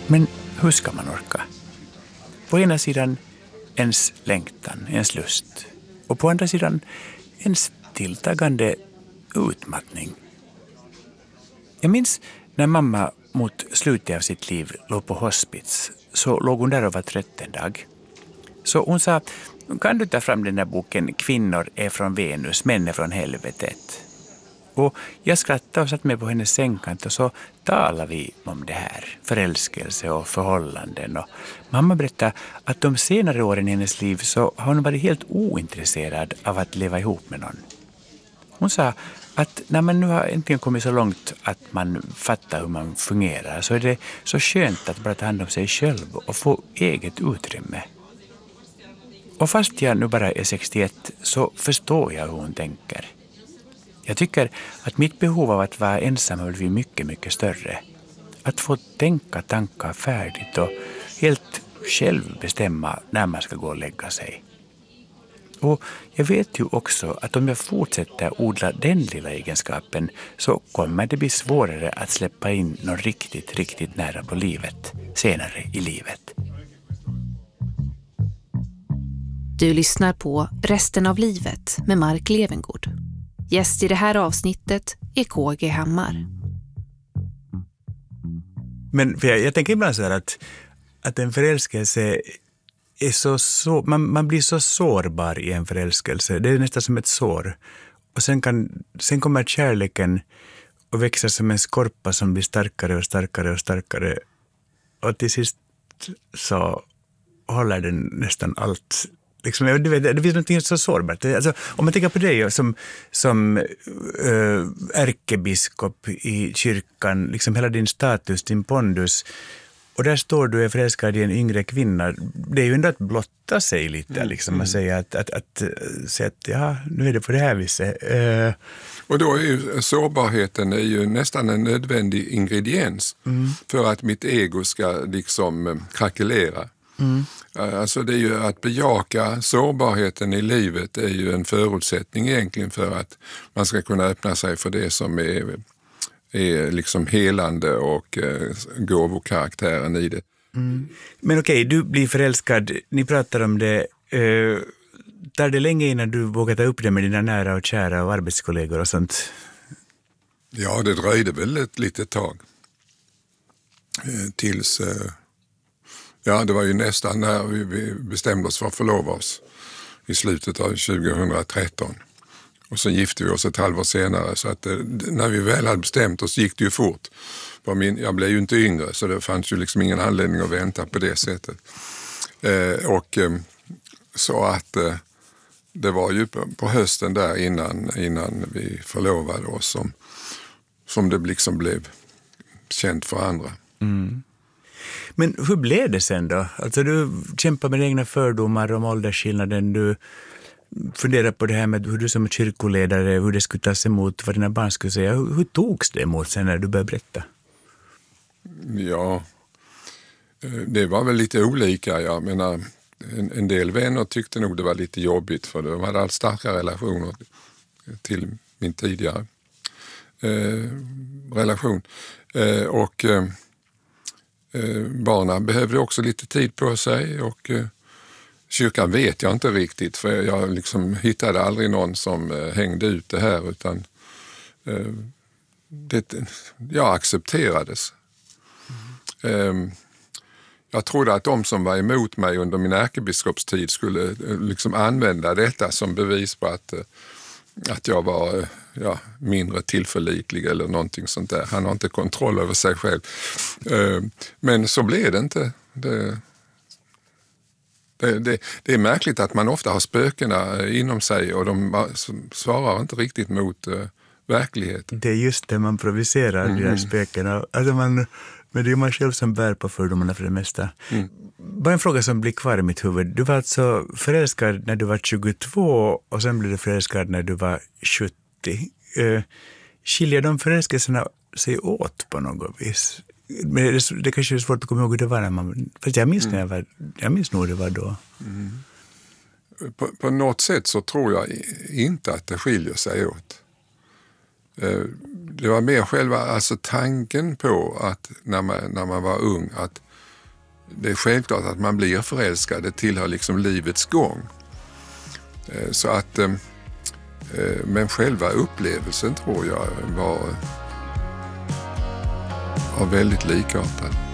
Men hur ska man orka? På ena sidan ens längtan, ens lust. Och på andra sidan ens tilltagande utmattning. Jag minns när mamma mot slutet av sitt liv låg på hospits, så låg hon där och var trött en dag. Så hon sa, kan du ta fram den där boken Kvinnor är från Venus, män är från helvetet? Och jag skrattade och satt mig på hennes sängkant och så talade vi om det här, förälskelse och förhållanden. Och mamma berättade att de senare åren i hennes liv så har hon varit helt ointresserad av att leva ihop med någon. Hon sa att när man nu har äntligen kommit så långt att man fattar hur man fungerar så är det så skönt att bara ta hand om sig själv och få eget utrymme. Och fast jag nu bara är 61 så förstår jag hur hon tänker. Jag tycker att mitt behov av att vara ensam har blivit mycket, mycket större. Att få tänka tankar färdigt och helt själv bestämma när man ska gå och lägga sig. Och jag vet ju också att om jag fortsätter odla den lilla egenskapen så kommer det bli svårare att släppa in någon riktigt nära på livet senare i livet. Du lyssnar på Resten av livet med Mark Levengood. Gäst i det här avsnittet är KG Hammar. Men för jag tänker ibland så här att en förälskelse är så man blir så sårbar i en förälskelse. Det är nästan som ett sår. Och sen kommer kärleken och växer som en skorpa som blir starkare och starkare och starkare. Och till sist så håller den nästan allt. Liksom, du vet, det finns något så sårbart. Alltså, om man tänker på dig som ärkebiskop i kyrkan, liksom hela din status, din pondus, och där står du är förälskad i en yngre kvinna. Det är ju ändå att blotta sig lite, liksom, att säga att ja, nu är det på det här viset. Och då är ju sårbarheten är ju nästan en nödvändig ingrediens för att mitt ego ska liksom krackelera. Alltså det är ju att bejaka sårbarheten i livet är ju en förutsättning egentligen för att man ska kunna öppna sig för det som är liksom helande och gåvokaraktären i det. Men okej, du blir förälskad, ni pratar om det. Tar det länge innan du vågar ta upp det med dina nära och kära och arbetskollegor och sånt? Ja, det dröjde väl ett litet tag. Tills... Ja, det var ju nästan när vi bestämde oss för att förlova oss i slutet av 2013. Och så gifte vi oss ett halvår senare, så att när vi väl hade bestämt oss gick det ju fort. Jag blev ju inte yngre, så det fanns ju liksom ingen anledning att vänta på det sättet. Så att det var ju på hösten där innan vi förlovade oss som det liksom blev känt för andra. Men hur blev det sen då? Alltså du kämpar med egna fördomar om åldersskillnaden. Du funderar på det här med hur du som kyrkoledare, hur det skulle tas emot, vad dina barn skulle säga. Hur togs det emot sen när du började berätta? Ja, det var väl lite olika. Jag menar, en del vänner tyckte nog det var lite jobbigt för de hade allt starka relationer till min tidigare relation. Barnen behövde också lite tid på sig och kyrkan vet jag inte riktigt, för jag liksom hittade aldrig någon som hängde ut det här, utan jag accepterades. Jag trodde att de som var emot mig under min ärkebiskopstid skulle liksom använda detta som bevis på att jag var mindre tillförlitlig eller någonting sånt där. Han har inte kontroll över sig själv. Men så blev det inte. Det är märkligt att man ofta har spökena inom sig och de svarar inte riktigt mot verkligheten. Det är just det man provocerar, de där spökena. Alltså men det är man själv som bär på fördomarna för det mesta. Bara en fråga som blir kvar i mitt huvud. Du var alltså förälskad när du var 22 och sen blev du förälskad när du var 70. Skiljer de förälskelserna sig åt på något vis? Men det kanske är svårt att komma ihåg hur det var när man... Fast jag minns nog det var då. På något sätt så tror jag inte att det skiljer sig åt. Det var mer själva tanken på att när man var ung att det är självklart att man blir förälskad, det tillhör liksom livets gång. Så att, men själva upplevelsen tror jag var väldigt likartad.